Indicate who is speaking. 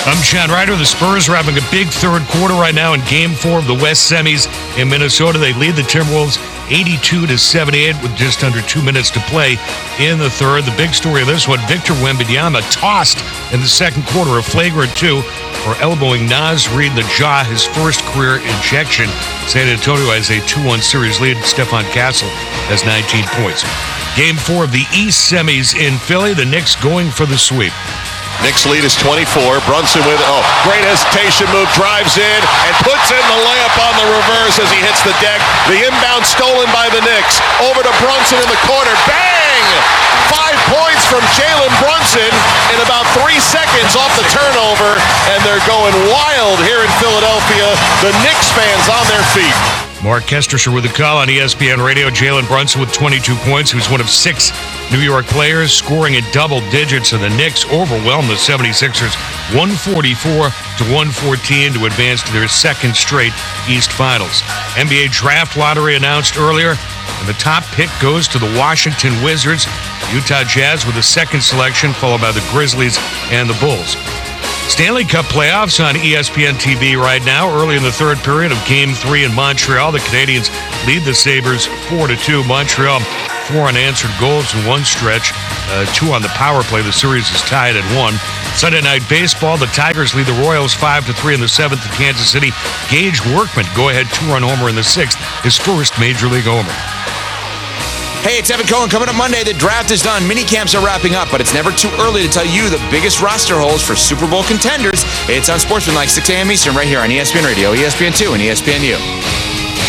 Speaker 1: I'm John Ryder. The Spurs are having a big third quarter right now in Game 4 of the West Semis in Minnesota. They lead the Timberwolves 82-78 with just under 2 minutes to play in the third. The big story of this one, Victor Wembanyama tossed in the second quarter, a flagrant 2 for elbowing Naz Reid in the jaw, his first career injection. San Antonio has a 2-1 series lead. Stephon Castle has 19 points. Game 4 of the East Semis in Philly. The Knicks going for the sweep.
Speaker 2: Knicks lead is 24. Brunson with, great hesitation move, drives in and puts in the layup on the reverse as he hits the deck. The inbound stolen by the Knicks. Over to Brunson in the corner. Bang! 5 points from Jalen Brunson in about 3 seconds off the turnover, and they're going wild here in Philadelphia. The Knicks fans on their feet.
Speaker 1: Mark Kestersher with the call on ESPN Radio. Jalen Brunson with 22 points. He was one of 6 New York players scoring in double digits, and the Knicks overwhelmed the 76ers 144-114 to advance to their second straight East Finals. NBA Draft Lottery announced earlier, and the top pick goes to the Washington Wizards. Utah Jazz with the second selection, followed by the Grizzlies and the Bulls. Stanley Cup playoffs on ESPN TV right now. Early in the third period of Game 3 in Montreal, the Canadiens lead the Sabres 4-2. Montreal 4 unanswered goals in one stretch, 2 on the power play. The series is tied at 1. Sunday Night Baseball, the Tigers lead the Royals 5-3 in the 7th at Kansas City. Gage Workman, go-ahead 2-run homer in the 6th, his first Major League homer.
Speaker 3: Hey, it's Evan Cohen. Coming up Monday, the draft is done. Mini camps are wrapping up, but it's never too early to tell you the biggest roster holes for Super Bowl contenders. It's on Sportsman like 6 a.m. Eastern right here on ESPN Radio, ESPN2, and ESPNU.